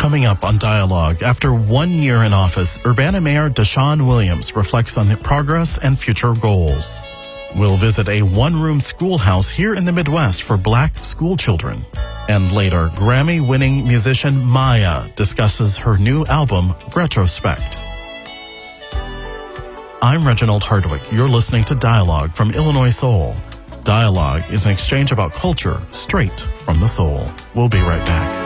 Coming up on Dialogue, after 1 year in office, Urbana Mayor Deshaun Williams reflects on progress and future goals. We'll visit a one-room schoolhouse here in the Midwest for Black school children. And later, Grammy-winning musician Maya discusses her new album, Retrospect. I'm Reginald Hardwick. You're listening to Dialogue from Illinois Soul. Dialogue is an exchange about culture straight from the soul. We'll be right back.